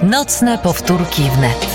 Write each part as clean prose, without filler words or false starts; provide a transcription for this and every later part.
Nocne powtórki wnet.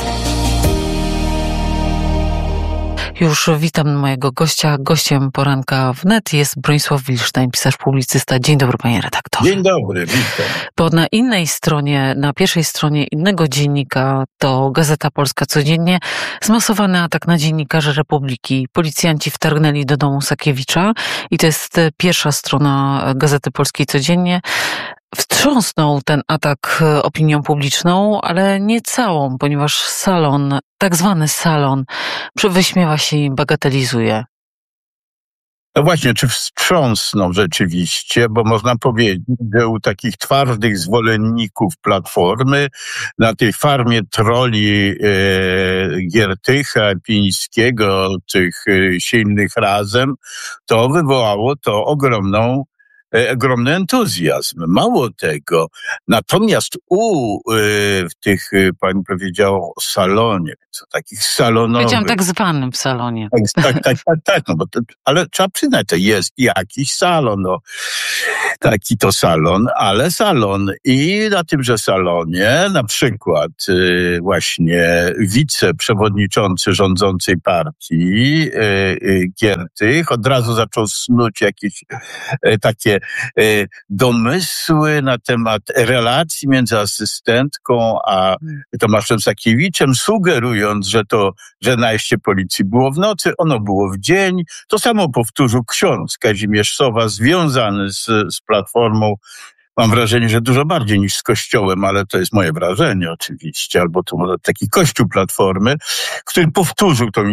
Już witam mojego gościa. Gościem poranka wnet jest Bronisław Wilsztajn, pisarz, publicysta. Dzień dobry, panie redaktorze. Dzień dobry, witam. Bo na innej stronie, na pierwszej stronie innego dziennika, to Gazeta Polska Codziennie, zmasowany atak na dziennikarzy Republiki. Policjanci wtargnęli do domu Sakiewicza i to jest pierwsza strona Gazety Polskiej Codziennie. Wstrząsnął ten atak opinią publiczną, ale nie całą, ponieważ salon, tak zwany salon, wyśmiewa się i bagatelizuje. No właśnie, czy wstrząsnął rzeczywiście, bo można powiedzieć, że u takich twardych zwolenników Platformy, na tej farmie troli Giertycha, Pińskiego, tych silnych razem, to wywołało to ogromny entuzjazm. Mało tego. Natomiast w tych, pani powiedziała o salonie, co takich salonowych. Powiedziałam tak zwanym salonie. Tak, no bo ale trzeba przyznać, to jest jakiś salon, no. Taki to salon, ale salon. I na tymże salonie na przykład właśnie wiceprzewodniczący rządzącej partii Giertych od razu zaczął snuć jakieś takie domysły na temat relacji między asystentką a Tomaszem Sakiewiczem, sugerując, że najście policji było w nocy, ono było w dzień. To samo powtórzył ksiądz Kazimierz Sowa, związany z Platformą. Mam wrażenie, że dużo bardziej niż z Kościołem, ale to jest moje wrażenie oczywiście, albo to może taki Kościół Platformy, który powtórzył tą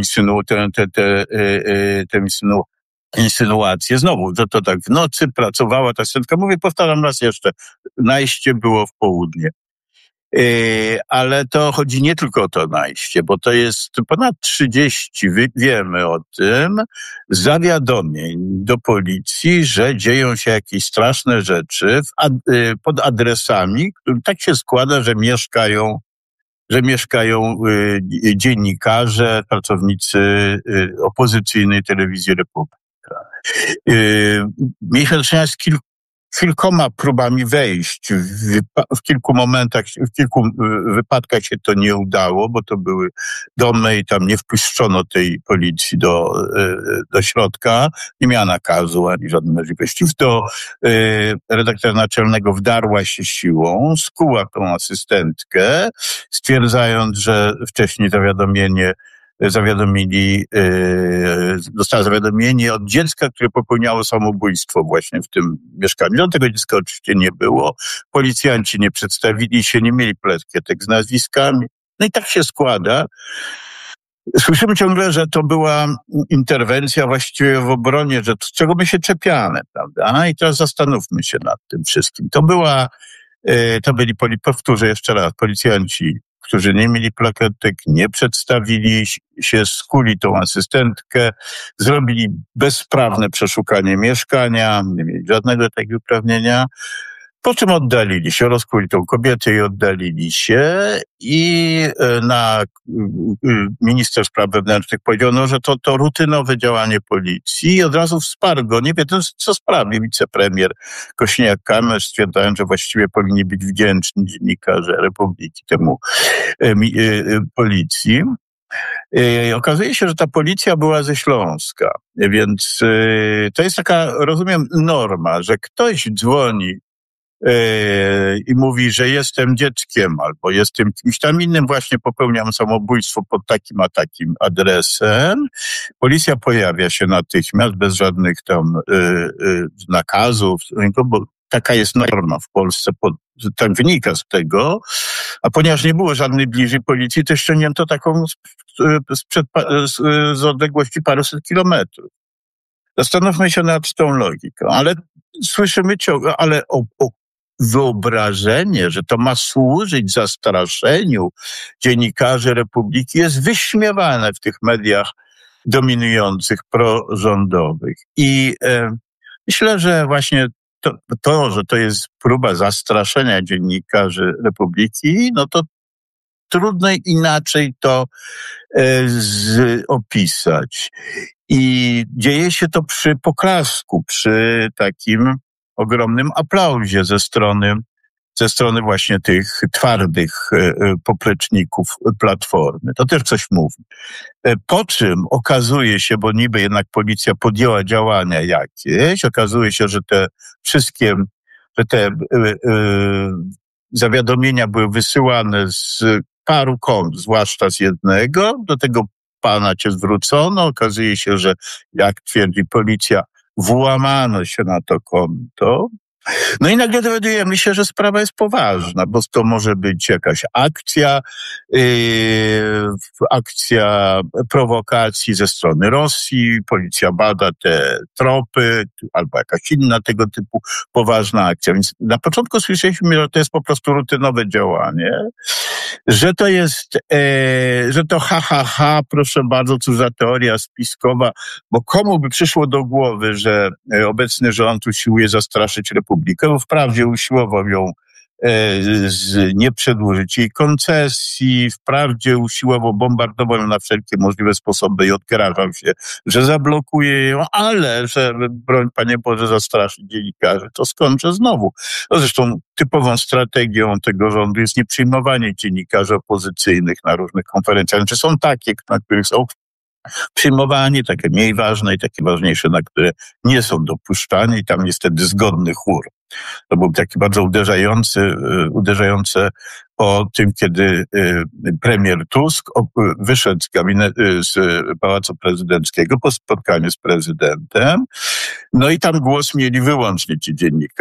insynuację. Znowu, że to tak w nocy pracowała ta asystentka. Mówię, powtarzam raz jeszcze, najście było w południe. Ale to chodzi nie tylko o to najście, bo to jest ponad 30, wiemy o tym, zawiadomień do policji, że dzieją się jakieś straszne rzeczy pod adresami, którym tak się składa, że mieszkają dziennikarze, pracownicy opozycyjnej telewizji Republika. Mieliśmy do czynienia z kilkoma próbami wejść. W kilku momentach, w kilku wypadkach się to nie udało, bo to były domy i tam nie wpuszczono tej policji do środka. Nie miała nakazu ani żadnej możliwości. W to redaktora naczelnego wdarła się siłą, skuła tą asystentkę, stwierdzając, że wcześniej dostała zawiadomienie od dziecka, które popełniało samobójstwo właśnie w tym mieszkaniu. No, tego dziecka oczywiście nie było. Policjanci nie przedstawili się, nie mieli plakietek z nazwiskami. No i tak się składa. Słyszymy ciągle, że to była interwencja właściwie w obronie, że z czego my się czepiamy, prawda? I teraz zastanówmy się nad tym wszystkim. Powtórzę jeszcze raz, policjanci, którzy nie mieli plakietek, nie przedstawili się, skuli tą asystentkę, zrobili bezprawne przeszukanie mieszkania, nie mieli żadnego takiego uprawnienia, po czym oddalili się, rozkuli tą kobietę i oddalili się i minister spraw wewnętrznych powiedział, że to rutynowe działanie policji i od razu wsparł go, nie wiedząc co sprawi wicepremier Kosiniak-Kamysz, stwierdzając, że właściwie powinni być wdzięczni dziennikarze Republiki temu policji. Okazuje się, że ta policja była ze Śląska, więc to jest taka, rozumiem, norma, że ktoś dzwoni i mówi, że jestem dzieckiem albo jestem kimś tam innym, właśnie popełniam samobójstwo pod takim a takim adresem. Policja pojawia się natychmiast, bez żadnych tam nakazów, bo taka jest norma w Polsce, tak wynika z tego, a ponieważ nie było żadnej bliżej policji, to ściągnięto taką z odległości paruset kilometrów. Zastanówmy się nad tą logiką, ale słyszymy ciągle, ale wyobrażenie, że to ma służyć zastraszeniu dziennikarzy Republiki, jest wyśmiewane w tych mediach dominujących prorządowych. I myślę, że właśnie że to jest próba zastraszenia dziennikarzy Republiki, no to trudno inaczej to opisać. I dzieje się to przy poklasku, przy takim ogromnym aplauzie ze strony ze strony właśnie tych twardych popleczników Platformy. To też coś mówi. Po czym okazuje się, bo niby jednak policja podjęła działania jakieś, okazuje się, że te wszystkie, zawiadomienia były wysyłane z paru kont, zwłaszcza z jednego. Do tego pana cię zwrócono. Okazuje się, że jak twierdzi policja, włamano się na to konto. No i nagle dowiadujemy się, że sprawa jest poważna, bo to może być jakaś akcja prowokacji ze strony Rosji, policja bada te tropy, albo jakaś inna tego typu poważna akcja. Więc na początku słyszeliśmy, że to jest po prostu rutynowe działanie, że to jest, że to proszę bardzo, cóż za teoria spiskowa, bo komu by przyszło do głowy, że obecny rząd usiłuje zastraszyć Republikę, bo wprawdzie usiłował ją nie przedłużyć jej koncesji, wprawdzie usiłował, bombardował ją na wszelkie możliwe sposoby i odgrażał się, że zablokuje ją, ale że, broń Panie Boże, zastraszyć dziennikarzy, to skończę znowu. No zresztą typową strategią tego rządu jest nieprzyjmowanie dziennikarzy opozycyjnych na różnych konferencjach. Znaczy są takie, na których są przyjmowani, takie mniej ważne i takie ważniejsze, na które nie są dopuszczani i tam niestety zgodny chór. To był taki bardzo uderzające o tym, kiedy premier Tusk wyszedł z Pałacu Prezydenckiego po spotkaniu z prezydentem. No i tam głos mieli wyłącznie ci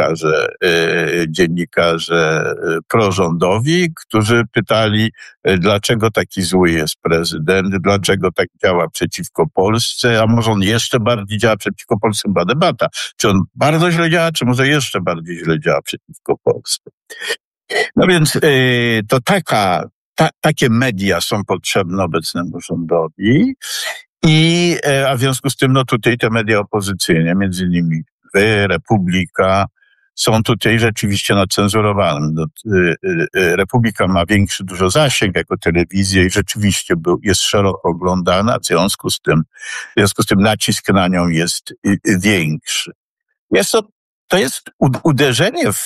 dziennikarze prorządowi, którzy pytali, dlaczego taki zły jest prezydent, dlaczego tak działa przeciwko Polsce, a może on jeszcze bardziej działa przeciwko Polsce, była debata. Czy on bardzo źle działa, czy może jeszcze bardziej źle działa przeciwko Polsce. No więc to takie media są potrzebne obecnemu rządowi a w związku z tym no tutaj te media opozycyjne, między innymi Republika, są tutaj rzeczywiście cenzurowane. Republika ma dużo zasięg jako telewizja i rzeczywiście jest szeroko oglądana, w związku z tym nacisk na nią jest większy. To jest uderzenie w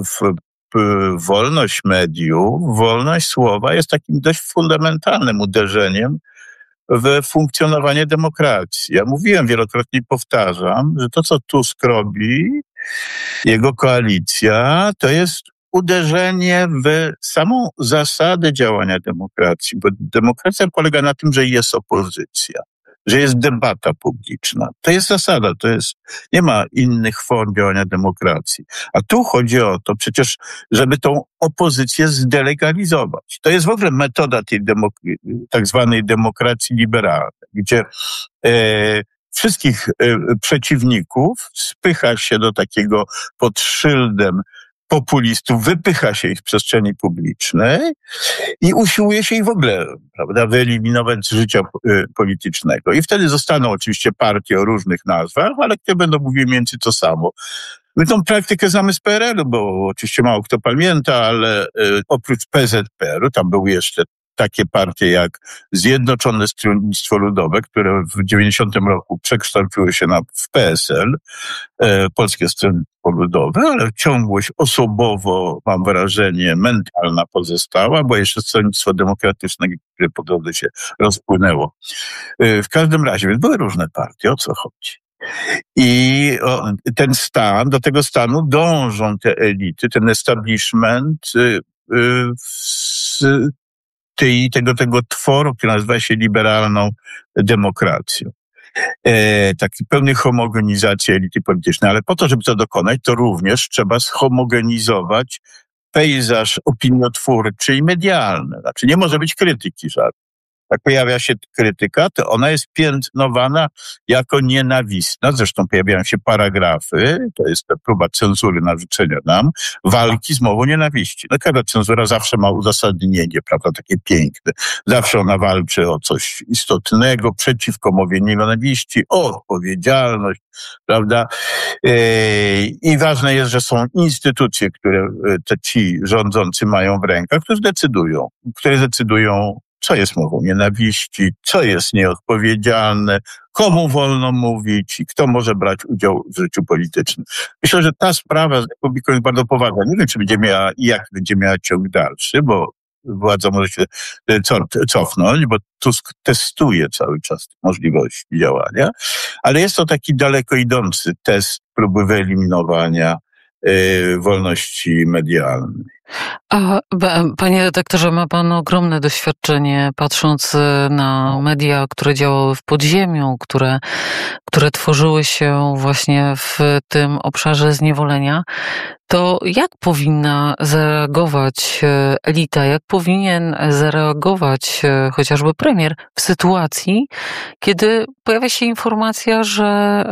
wolność mediów, wolność słowa jest takim dość fundamentalnym uderzeniem w funkcjonowanie demokracji. Ja mówiłem wielokrotnie i powtarzam, że to, co Tusk robi, jego koalicja, to jest uderzenie w samą zasadę działania demokracji, bo demokracja polega na tym, że jest opozycja, że jest debata publiczna. To jest zasada, nie ma innych form działania demokracji. A tu chodzi o to przecież, żeby tą opozycję zdelegalizować. To jest w ogóle metoda tej tak zwanej demokracji liberalnej, gdzie wszystkich przeciwników spycha się do takiego pod szyldem populistów, wypycha się ich z przestrzeni publicznej i usiłuje się ich w ogóle, prawda, wyeliminować z życia politycznego. I wtedy zostaną oczywiście partie o różnych nazwach, ale które będą mówiły mniej więcej to samo. My tą praktykę znamy z PRL-u, bo oczywiście mało kto pamięta, ale oprócz PZPR-u, tam były jeszcze takie partie jak Zjednoczone Stronnictwo Ludowe, które w 90 roku przekształciły się w PSL, Polskie Stronnictwo Ludowe, ale ciągłość osobowo, mam wrażenie, mentalna pozostała, bo jeszcze Stronnictwo Demokratyczne, które po drodze się rozpłynęło. W każdym razie, więc były różne partie, o co chodzi. I do tego stanu dążą te elity, ten establishment tego tworu, który nazywa się liberalną demokracją. Takiej pełnej homogenizacji elity politycznej. Ale po to, żeby to dokonać, to również trzeba zhomogenizować pejzaż opiniotwórczy i medialny. Znaczy nie może być krytyki żadnej. Jak pojawia się krytyka, to ona jest piętnowana jako nienawistna. Zresztą pojawiają się paragrafy, to jest ta próba cenzury narzucenia nam, walki z mową nienawiści. No każda cenzura zawsze ma uzasadnienie, prawda, takie piękne. Zawsze ona walczy o coś istotnego, przeciwko mowie nienawiści, o odpowiedzialność, prawda. I ważne jest, że są instytucje, które ci rządzący mają w rękach, które decydują co jest mową nienawiści, co jest nieodpowiedzialne, komu wolno mówić i kto może brać udział w życiu politycznym. Myślę, że ta sprawa z Republiką jest bardzo poważna. Nie wiem, czy będzie miała i jak będzie miała ciąg dalszy, bo władza może się cofnąć, bo Tusk testuje cały czas możliwości działania, ale jest to taki daleko idący test próby wyeliminowania wolności medialnej. Panie redaktorze, ma pan ogromne doświadczenie, patrząc na media, które działały w podziemiu, które tworzyły się właśnie w tym obszarze zniewolenia. To jak powinna zareagować elita, jak powinien zareagować chociażby premier w sytuacji, kiedy pojawia się informacja, że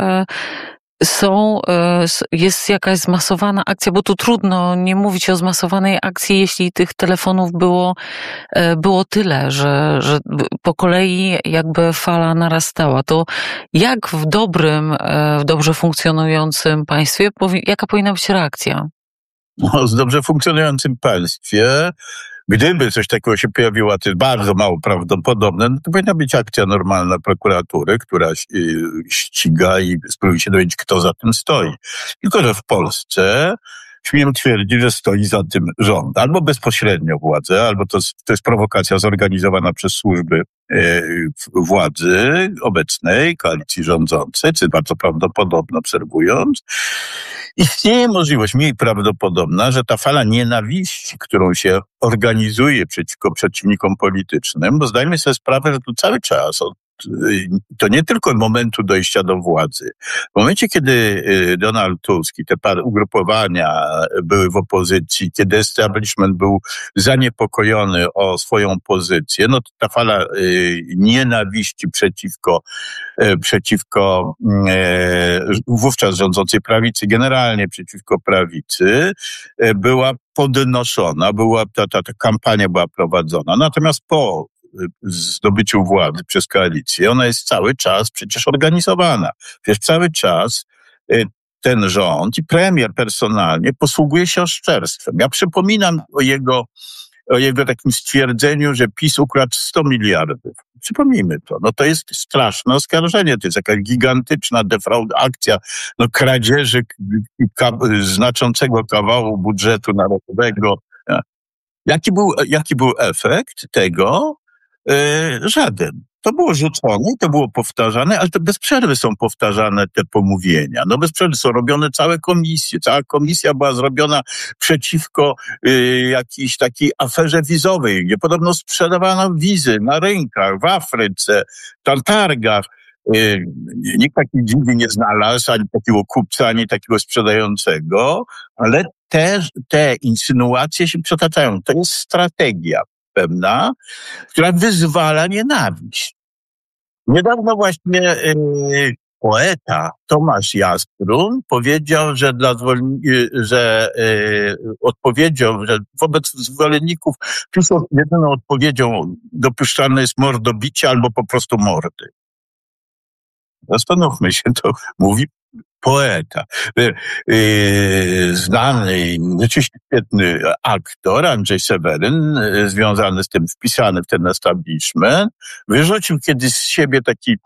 jest jakaś zmasowana akcja, bo tu trudno nie mówić o zmasowanej akcji, jeśli tych telefonów było tyle, że po kolei jakby fala narastała. To jak w dobrze funkcjonującym państwie, jaka powinna być reakcja? No, w dobrze funkcjonującym państwie, gdyby coś takiego się pojawiło, to jest bardzo mało prawdopodobne, no to powinna być akcja normalna prokuratury, która ściga i spróbuje się dowiedzieć, kto za tym stoi. Tylko że w Polsce śmiem twierdzić, że stoi za tym rząd. Albo bezpośrednio władze, albo to jest prowokacja zorganizowana przez służby władzy obecnej, koalicji rządzącej, czy bardzo prawdopodobne obserwując. Istnieje możliwość, mniej prawdopodobna, że ta fala nienawiści, którą się organizuje przeciwko przeciwnikom politycznym, bo zdajmy sobie sprawę, że tu cały czas to nie tylko momentu dojścia do władzy. W momencie, kiedy Donald Tusk i te ugrupowania były w opozycji, kiedy establishment był zaniepokojony o swoją pozycję, no to ta fala nienawiści przeciwko wówczas rządzącej prawicy, generalnie przeciwko prawicy, była podnoszona, ta kampania była prowadzona. Natomiast po zdobyciu władzy przez koalicję, ona jest cały czas przecież organizowana. Przecież cały czas ten rząd i premier personalnie posługuje się oszczerstwem. Ja przypominam o jego takim stwierdzeniu, że PiS ukradł 100 miliardów. Przypomnijmy to. No to jest straszne oskarżenie. To jest jakaś gigantyczna akcja kradzieży znaczącego kawału budżetu narodowego. Jaki był efekt tego? Żaden. To było rzucone, to było powtarzane, ale to bez przerwy są powtarzane te pomówienia. No bez przerwy są robione całe komisje. Cała komisja była zrobiona przeciwko jakiejś takiej aferze wizowej, gdzie podobno sprzedawano wizy na rynkach, w Afryce, na targach. Nikt takiej dziwy nie znalazł, ani takiego kupca, ani takiego sprzedającego, ale te insynuacje się przetaczają. To jest strategia pewna, która wyzwala nienawiść. Niedawno właśnie poeta Tomasz Jasprun powiedział, że odpowiedzią, że wobec zwolenników PiS-u jedyną odpowiedzią dopuszczalne jest mordobicie albo po prostu mordy. Zastanówmy się, to mówi poeta. Znany, rzeczywiście świetny aktor Andrzej Seweryn, związany z tym, wpisany w ten establishment, wyrzucił kiedyś z siebie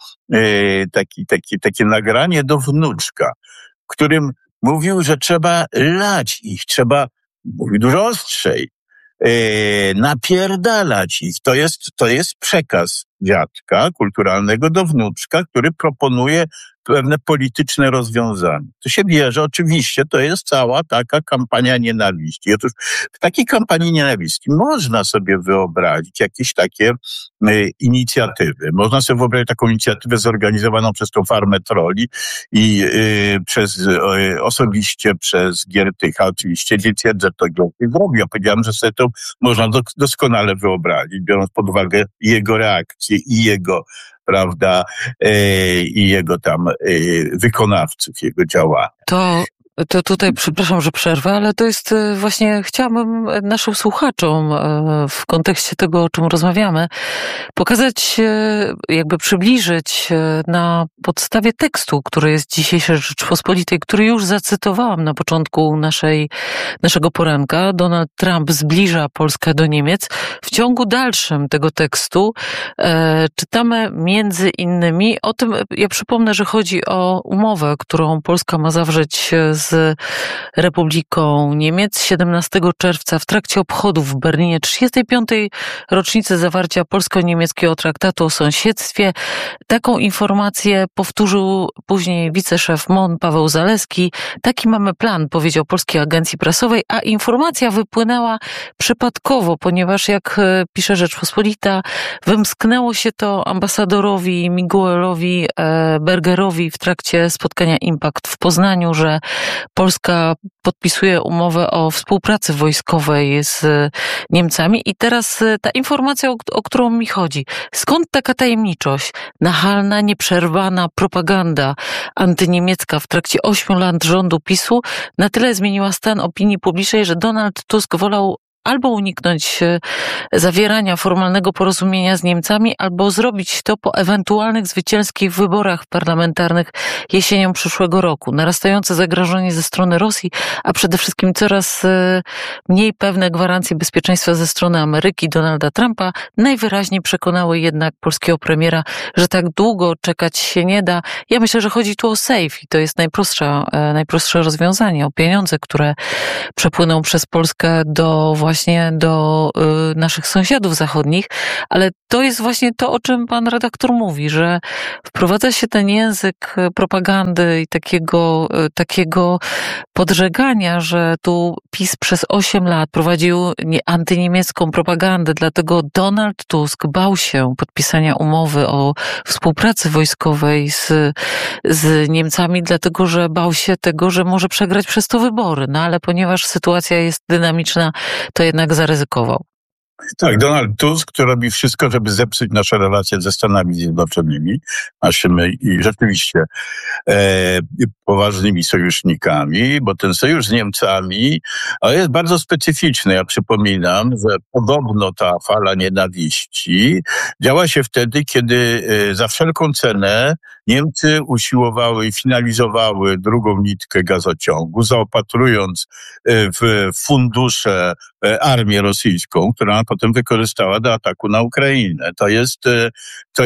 takie nagranie do wnuczka, w którym mówił, że trzeba lać ich, mówi dużo ostrzej, napierdalać ich. To jest przekaz dziadka kulturalnego do wnuczka, który proponuje pewne polityczne rozwiązania. To się bierze, oczywiście, to jest cała taka kampania nienawiści. I otóż w takiej kampanii nienawiści można sobie wyobrazić jakieś takie inicjatywy. Można sobie wyobrazić taką inicjatywę zorganizowaną przez tą farmę trolli i osobiście przez Giertycha. Oczywiście nie twierdzę, że to Giertych zrobił. Ja powiedziałem, że sobie to można doskonale wyobrazić, biorąc pod uwagę jego reakcję i jego, prawda, i jego tam wykonawców, jego działania. To To tutaj, przepraszam, że przerwę, ale to jest właśnie, chciałabym naszym słuchaczom w kontekście tego, o czym rozmawiamy, pokazać, jakby przybliżyć na podstawie tekstu, który jest dzisiejszej Rzeczpospolitej, który już zacytowałam na początku naszego poranka. Donald Trump zbliża Polskę do Niemiec. W ciągu dalszym tego tekstu czytamy między innymi o tym, ja przypomnę, że chodzi o umowę, którą Polska ma zawrzeć z Republiką Niemiec 17 czerwca w trakcie obchodów w Berlinie 35. rocznicy zawarcia polsko-niemieckiego traktatu o sąsiedztwie. Taką informację powtórzył później wiceszef MON Paweł Zalewski. Taki mamy plan, powiedział Polskiej Agencji Prasowej, a informacja wypłynęła przypadkowo, ponieważ jak pisze Rzeczpospolita, wymsknęło się to ambasadorowi Miguelowi Bergerowi w trakcie spotkania Impact w Poznaniu, że Polska podpisuje umowę o współpracy wojskowej z Niemcami i teraz ta informacja, o którą mi chodzi. Skąd taka tajemniczość? Nachalna, nieprzerwana propaganda antyniemiecka w trakcie 8 lat rządu PiS-u na tyle zmieniła stan opinii publicznej, że Donald Tusk wolał albo uniknąć zawierania formalnego porozumienia z Niemcami, albo zrobić to po ewentualnych zwycięskich wyborach parlamentarnych jesienią przyszłego roku. Narastające zagrożenie ze strony Rosji, a przede wszystkim coraz mniej pewne gwarancje bezpieczeństwa ze strony Ameryki Donalda Trumpa najwyraźniej przekonały jednak polskiego premiera, że tak długo czekać się nie da. Ja myślę, że chodzi tu o safe i to jest najprostsze rozwiązanie, o pieniądze, które przepłyną przez Polskę właśnie do naszych sąsiadów zachodnich, ale to jest właśnie to, o czym pan redaktor mówi, że wprowadza się ten język propagandy i takiego podżegania, że tu PiS przez 8 lat prowadził antyniemiecką propagandę, dlatego Donald Tusk bał się podpisania umowy o współpracy wojskowej z Niemcami, dlatego że bał się tego, że może przegrać przez to wybory. No ale ponieważ sytuacja jest dynamiczna, to jednak zaryzykował. Tak, Donald Tusk, który robi wszystko, żeby zepsuć nasze relacje ze Stanami Zjednoczonymi, naszymi i rzeczywiście poważnymi sojusznikami, bo ten sojusz z Niemcami jest bardzo specyficzny. Ja przypominam, że podobno ta fala nienawiści działa się wtedy, kiedy za wszelką cenę Niemcy usiłowały i finalizowały drugą nitkę gazociągu, zaopatrując w fundusze armię rosyjską, która potem wykorzystała do ataku na Ukrainę. To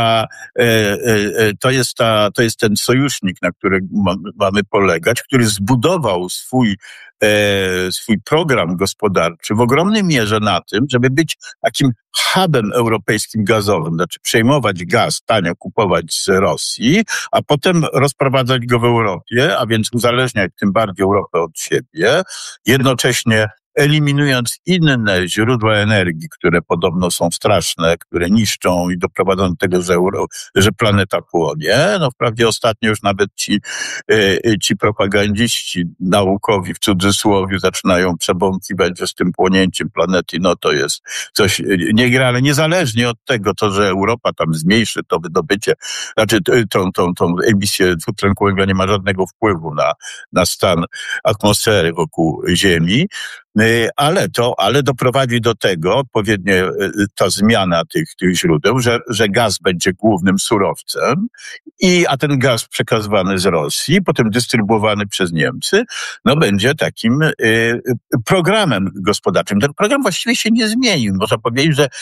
jest ten sojusznik, na którym mamy polegać, który zbudował swój program gospodarczy w ogromnej mierze na tym, żeby być takim hubem europejskim gazowym, znaczy przejmować gaz, tanio kupować z Rosji, a potem rozprowadzać go w Europie, a więc uzależniać tym bardziej Europę od siebie, jednocześnie eliminując inne źródła energii, które podobno są straszne, które niszczą i doprowadzą do tego, że planeta płonie. No wprawdzie ostatnio już nawet ci propagandziści naukowi w cudzysłowie zaczynają przebąkiwać, że z tym płonięciem planety, no to jest coś nie gra, ale niezależnie od tego, to, że Europa tam zmniejszy to wydobycie, znaczy tą emisję dwutlenku węgla nie ma żadnego wpływu na stan atmosfery wokół Ziemi. Ale doprowadzi do tego odpowiednie ta zmiana tych źródeł, że gaz będzie głównym surowcem, a ten gaz przekazywany z Rosji, potem dystrybuowany przez Niemcy, no będzie takim programem gospodarczym. Ten program właściwie się nie zmienił. Można powiedzieć, że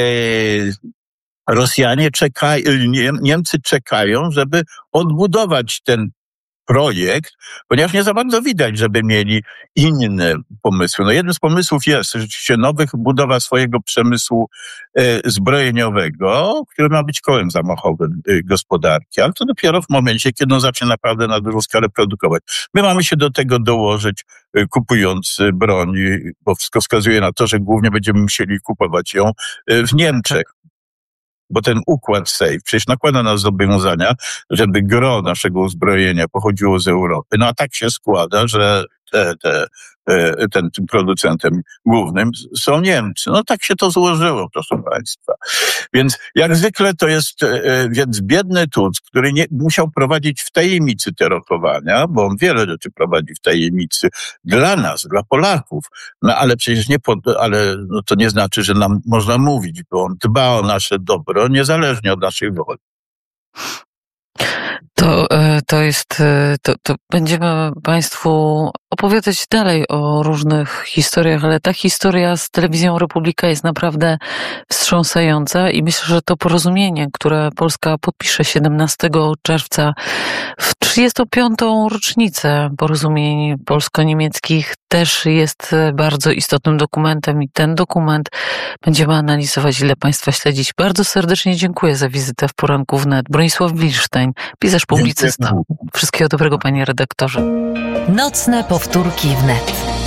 Niemcy czekają, żeby odbudować ten projekt, ponieważ nie za bardzo widać, żeby mieli inne pomysły. No jednym z pomysłów jest rzeczywiście budowa swojego przemysłu zbrojeniowego, który ma być kołem zamachowym gospodarki, ale to dopiero w momencie, kiedy on zacznie naprawdę na dużą skalę produkować. My mamy się do tego dołożyć, kupując broń, bo wszystko wskazuje na to, że głównie będziemy musieli kupować ją w Niemczech. Bo ten układ SAFE przecież nakłada nas zobowiązania, żeby gros naszego uzbrojenia pochodziło z Europy. No a tak się składa, że tym producentem głównym są Niemcy. No tak się to złożyło, proszę państwa. Więc jak zwykle to jest więc biedny Tusk, który nie musiał prowadzić w tajemnicy te rokowania, bo on wiele rzeczy prowadzi w tajemnicy dla nas, dla Polaków. No ale przecież no, to nie znaczy, że nam można mówić, bo on dba o nasze dobro, niezależnie od naszych woli. To będziemy Państwu opowiadać dalej o różnych historiach, ale ta historia z Telewizją Republika jest naprawdę wstrząsająca i myślę, że to porozumienie, które Polska podpisze 17 czerwca w 35. rocznicę porozumień polsko-niemieckich też jest bardzo istotnym dokumentem i ten dokument będziemy analizować, ile Państwa śledzić. Bardzo serdecznie dziękuję za wizytę w Poranku Wnet. Bronisław Wilsztajn, pisarz, publicysta. Wszystkiego dobrego, panie redaktorze. Nocne powtórki wnet.